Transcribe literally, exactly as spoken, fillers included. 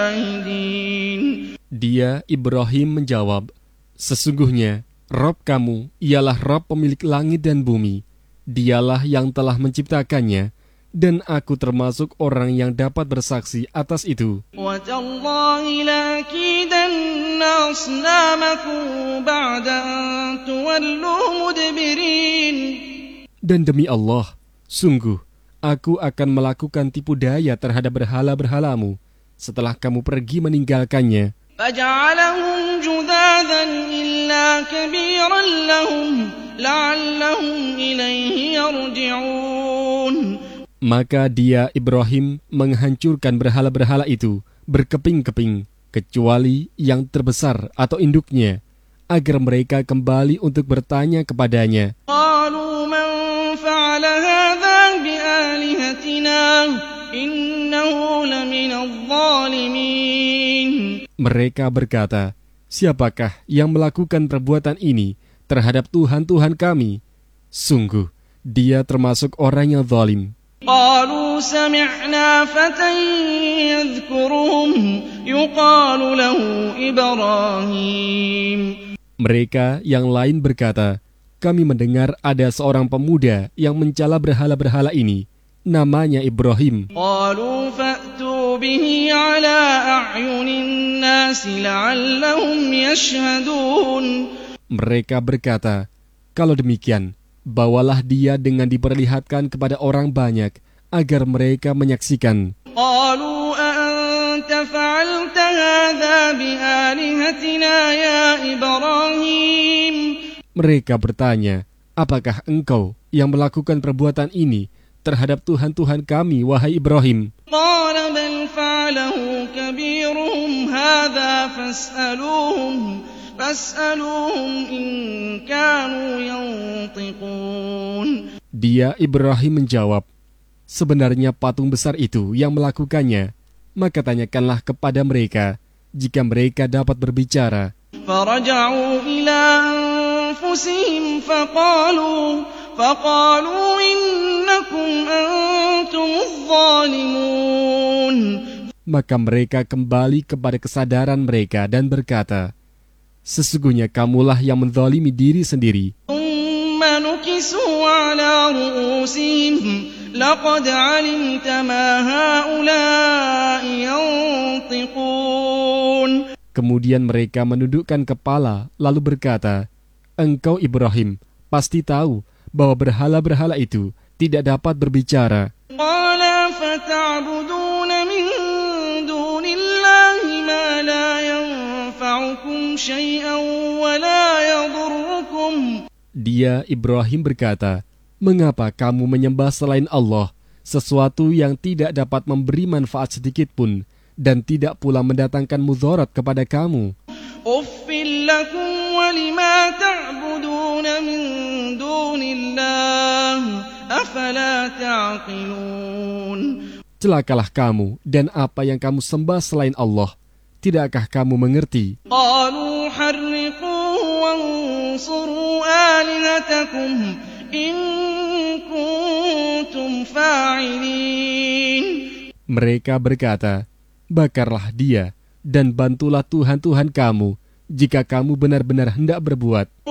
Dia, Ibrahim, menjawab, sesungguhnya Rabb kamu ialah Rabb pemilik langit dan bumi. Dialah yang telah menciptakannya, dan aku termasuk orang yang dapat bersaksi atas itu. Dan demi Allah, sungguh, aku akan melakukan tipu daya terhadap berhala-berhalamu setelah kamu pergi meninggalkannya. Maka dia, Ibrahim, menghancurkan berhala-berhala itu berkeping-keping, kecuali yang terbesar atau induknya, agar mereka kembali untuk bertanya kepadanya. Mereka berkata, siapakah yang melakukan perbuatan ini terhadap Tuhan-Tuhan kami? Sungguh, dia termasuk orang yang zalim. Mereka yang lain berkata, kami mendengar ada seorang pemuda yang mencela berhala-berhala ini. Namanya Ibrahim. Mereka berkata, kalau demikian, bawalah dia dengan diperlihatkan kepada orang banyak, agar mereka menyaksikan. Mereka bertanya, apakah engkau yang melakukan perbuatan ini terhadap Tuhan-Tuhan kami, wahai Ibrahim? Dia, Ibrahim, menjawab, sebenarnya patung besar itu yang melakukannya. Maka tanyakanlah kepada mereka, jika mereka dapat berbicara. Maka mereka kembali kepada kesadaran mereka dan berkata, sesungguhnya kamulah yang menzalimi diri sendiri. Kemudian mereka menundukkan kepala lalu berkata, engkau Ibrahim pasti tahu bahwa berhala-berhala itu tidak dapat berbicara. Dia, Ibrahim, berkata, mengapa kamu menyembah selain Allah sesuatu yang tidak dapat memberi manfaat sedikit pun dan tidak pula mendatangkan mudarat kepada kamu? Uffil lakum wa lima ta'buduna min dunillah afala ta'qilun. Celakalah kamu dan apa yang kamu sembah selain Allah. Tidakkah kamu mengerti? Qalu harriquhu wansuru alihatakum in kuntum fa'ilin. Mereka berkata, bakarlah dia dan bantulah Tuhan-Tuhan kamu jika kamu benar-benar hendak berbuat.